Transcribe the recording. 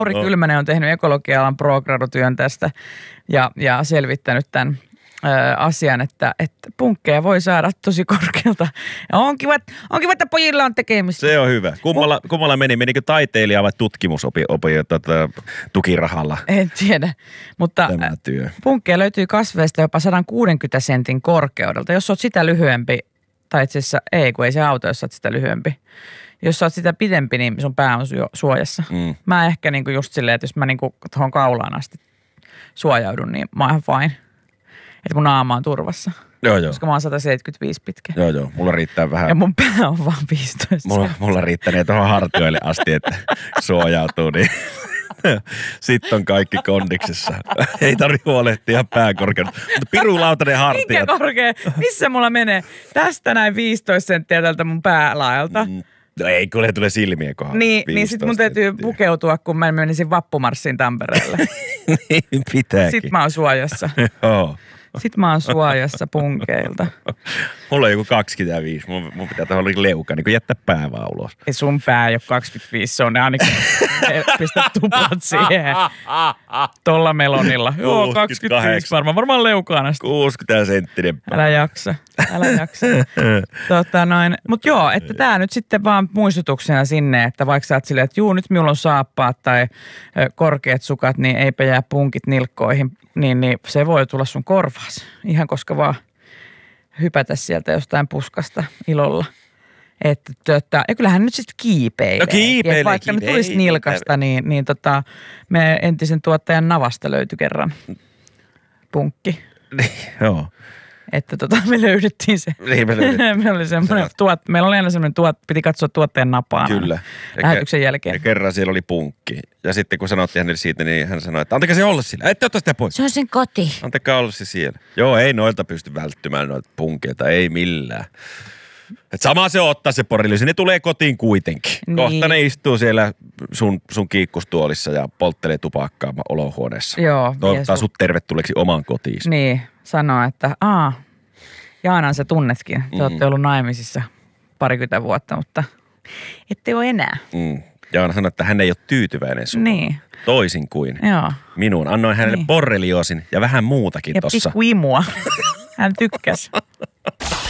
Lauri Kylmänen on tehnyt ekologia-alan pro-gradutyön tästä ja selvittänyt tämän asian, että punkkeja voi saada tosi korkealta. Ja on kiva, että pojilla on tekemistä. Se on hyvä. Kummalla menikö taiteilija vai tutkimusopi tukirahalla? En tiedä, mutta tämä työ. Punkkeja löytyy kasveista jopa 160 sentin korkeudelta. Jos olet sitä lyhyempi, tai itse asiassa kun ei se auta, jos olet sitä lyhyempi. Jos sä oot sitä pidempi, niin sun pää on jo suojassa. Mä ehkä niinku just silleen, että jos mä niinku tuohon kaulaan asti suojaudun, niin mä oon ihan fine. Että mun naama on turvassa. Joo. Koska mä oon 175 pitkä. Joo. Mulla riittää vähän. Ja mun pää on vaan 15. Mulla riittää tuohon hartioille asti, että suojautuu, niin sitten on kaikki kondiksessa. Ei tarvitse huolehtia pääkorkeudesta. Mutta pirulautainen hartiat. Mikä korkea? Missä mulla menee? Tästä näin 15 senttiä tältä mun päälaajalta. No ei, kun tulee silmien kohdalla. Niin sit mun täytyy pukeutua, kun mä menisin vappumarssiin Tampereelle. Niin pitääkin. Sitten mä oon suojassa. Joo. Sitten mä oon suojassa punkeilta. Mulla on joku 25. Mun pitää tuohon leuka, niin kuin jättää pää vaan ulos. Ei sun pää ei ole 25, se on ainakin pistä tuplat siihen. Tolla melonilla. Joo, 25 varmaan leukaan. 60 senttinen pää. Älä jaksa. Mut joo, että tää nyt sitten vaan muistutuksena sinne, että vaikka sä oot silleen, että nyt minulla on saappaat tai korkeat sukat, niin eipä jää punkit nilkkoihin, niin se voi tulla sun korvaas. Ihan koska vaan hypätä sieltä jostain puskasta ilolla. Ja kyllähän nyt sitten kiipeilee. No kiipeilee. Vaikka nyt tulisi nilkasta, niin me entisen tuottajan Navasta löytyi kerran punkki. Joo. Että me löydettiin se. Niin me löydettiin. Meillä oli aina semmoinen piti katsoa tuotteen napaa. Kyllä. Lähetyksen jälkeen. Ja kerran siellä oli punkki. Ja sitten kun sanottiin hänelle siitä, niin hän sanoi, että antakaa se olla sillä. Ette ottaa sitä pois. Se on sen koti. Antakaa olla se siellä. Joo, ei noilta pysty välttymään noilta punkeilta, ei millään. Et sama se ottaa se porillisin, ne tulee kotiin kuitenkin. Niin. Kohta ne istuu siellä sun kiikkustuolissa ja polttelee tupakkaa olohuoneessa. Joo. Toivottaa sut tervetulleeksi omaan kotiin. Niin, sanoo, että Jaanan sä tunnetkin. Te olette ollut naimisissa 20 vuotta, mutta ette ole enää. Jaana sanoi, että hän ei ole tyytyväinen sun. Niin. Toisin kuin minuun. Annoin hänelle borrelioosin ja vähän muutakin tossa. Ja pikkuimua. Hän tykkäsi.